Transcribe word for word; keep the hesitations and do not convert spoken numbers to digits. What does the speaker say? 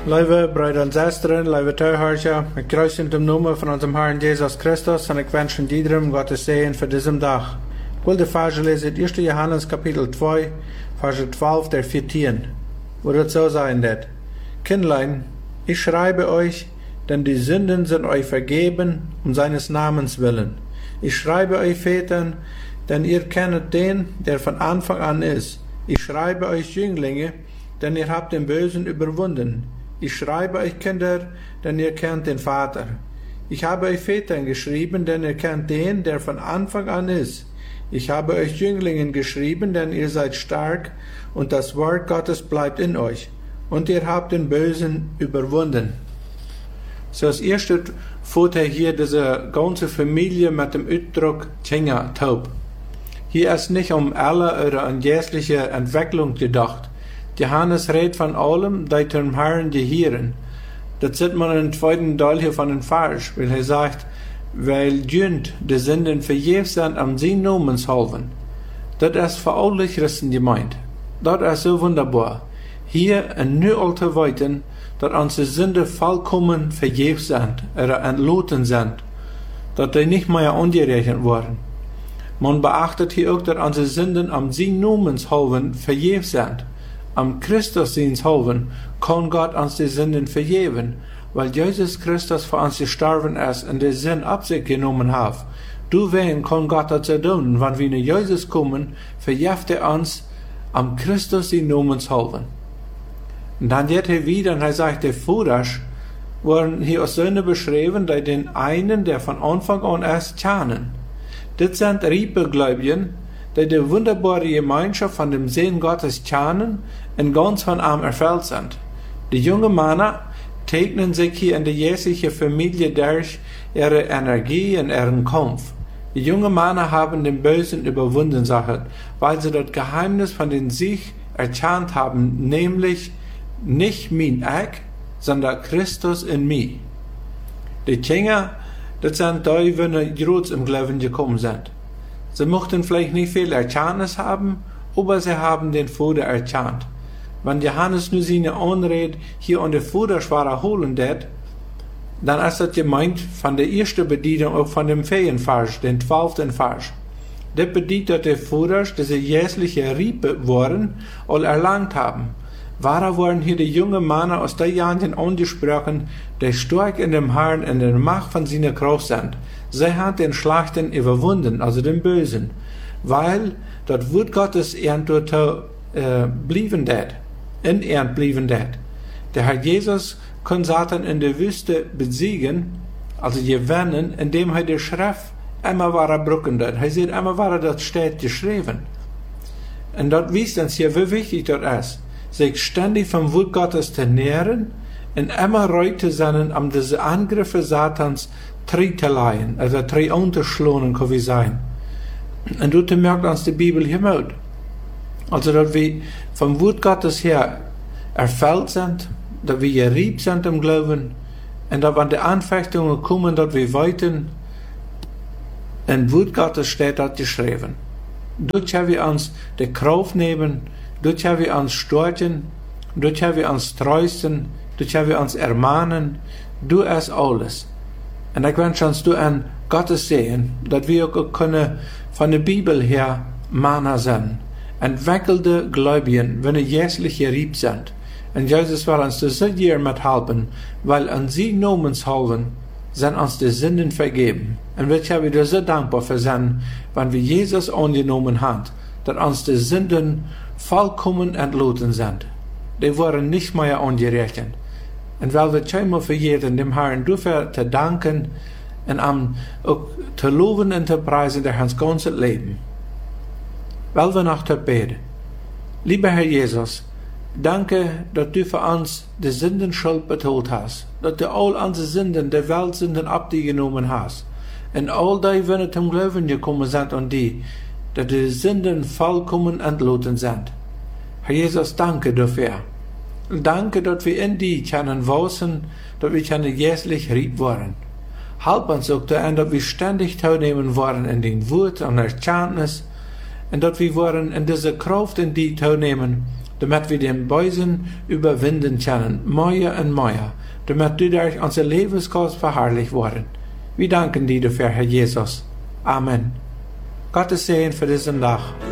Lieve broeder en zusteren, lieve toehoorders, ik kruis in de naam van onze Herrn Jesus Christus en ik wens iedereen Gottes Segen für diesen Tag. Ich will die Verse lesen, erster Johannes Kapitel zwei, Verse zwölf der vierzehn, wo das so sein wird. Kindlein, ich schreibe euch, denn die Sünden sind euch vergeben, um seines Namens willen. Ich schreibe euch Vätern, denn ihr kennt den, der von Anfang an ist. Ich schreibe euch Jünglinge, denn ihr habt den Bösen überwunden. Ich schreibe euch Kinder, denn ihr kennt den Vater. Ich habe euch Vätern geschrieben, denn ihr kennt den, der von Anfang an ist. Ich habe euch Jünglingen geschrieben, denn ihr seid stark und das Wort Gottes bleibt in euch. Und ihr habt den Bösen überwunden. So als erstes führt er hier diese ganze Familie mit dem Ausdruck Tjenga taub. Hier ist nicht um alle oder an jährliche Entwicklung gedacht. Johannes redet von allem, die dem Herrn gehören. Das sieht man im zweiten Teil hier von dem Vers, weil er sagt, weil Jünd die Sünden vergeben sind am sein Namens halben. Das ist für alle Christen gemeint. Das ist so wunderbar. Hier in nu alte Weiten, dass unsere Sünden vollkommen vergeben sind, oder entloten sind, dass die nicht mehr angerechnet wurden. Man beachtet hier auch, dass unsere Sünden am sein Namens halben vergeben sind. Am Christusdienst halben kann Gott uns die Sünden vergeben, weil Jesus Christus für uns gestorben ist und die Sünden ab sich genommen hat. Du wen kann Gott das tun, wenn wir nach Jesus kommen, vergibt er uns am Christusdienst halben. Und dann geht er wieder und er sagt, die Vater wurden hier als Söhne beschrieben, die den einen, der von Anfang an ist, kennen. Das sind Riepegläubigen, die die wunderbare Gemeinschaft von dem Segen Gottes kennen und ganz von ihm erfüllt sind. Die jungen Männer tegnen sich hier in der jährlichen Familie durch ihre Energie und ihren Kampf. Die jungen Männer haben den Bösen überwunden, sagt, weil sie das Geheimnis von den Sieg erkannt haben, nämlich nicht mein Ich, sondern Christus in mir. Die Kinder, das sind die, die groß im Glauben gekommen sind. Sie mochten vielleicht nicht viel Erkenntnis haben, aber sie haben den Vater erkannt. Wenn Johannes nur seine Anrede hier an der Vaterschwere holen wird, dann ist das gemeint von der ersten Bedienung auch von dem Ferienvers, den zwölften Vers. Das bedeutet, dass die Vater, diese jährliche Riepe waren, all erlangt haben. Warum wurden hier die jungen Männer aus der Jahren angesprochen, die stark in dem Herrn in der Macht von seiner Kraft sind? Sie haben den Schlechten überwunden, also den Bösen, weil das Wort Gottes irgendwo äh, blieben det, in Erd blieben det. Der Herr Jesus kann Satan in der Wüste besiegen, also gewinnen, indem er die Schrift immer weiter brücken wird. Er sieht immer weiter, das steht geschrieben. Und dort wisst uns hier, wie wichtig das ist, sich ständig vom Wort Gottes zu nähren und immer ruhig zu sein, um diese Angriffe Satans Tritteleien, also drei unterschlagen kann wir sein. Und dort merkt uns die Bibel hier mit. Also, dass wir vom Wort Gottes her erfüllt sind, dass wir gerieben sind im Glauben, und dass wenn die Anfechtungen kommen, dass wir weiten, in Wort Gottes steht das geschrieben. Dort haben wir uns die Kraft nehmen, dort haben wir uns stärken, dort haben wir uns trösten, dort haben wir uns ermahnen, du hast alles. Und ich wünsche uns du an Gottes Segen, dass wir auch können von der Bibel her Männer sein. Entwickelte Gläubigen, wenn sie jährlich gerieben sind. Und Jesus will uns das hier mithelfen, weil an sie namenshalben sind uns die Sünden vergeben. Und wir haben wieder so dankbar für sein, wenn wir Jesus angenommen haben, dass uns die Sünden vollkommen entloten sind. Die wurden nicht mehr angerechnet. Und weil wir zweimal für jeden dem Herrn dafür zu danken und um auch zu loben und zu preisen durch uns ganzes Leben. Weil wir noch zu beten. Lieber Herr Jesus, danke, dass du für uns die Sündenschuld betont hast, dass du all unsere Sünden, der Weltsünden abgenommen hast, und all die, wenn wir zum Glauben gekommen sind und die, dass die Sünden vollkommen entloten sind. Herr Jesus, danke dafür. Danke, dass wir in die können wissen, dass wir können jährlich rieb worden. Halb uns auch daran, dass wir ständig teilnehmen wollen in den Wort und Erkenntnis, und dass wir wollen in dieser Kraft in die teilnehmen, damit wir den Bösen überwinden können, mehr und mehr, damit du durch unser Lebenskurs verherrlicht worden. Wir danken dir dafür, Herr Jesus. Amen. Gottes Segen für diesen Tag.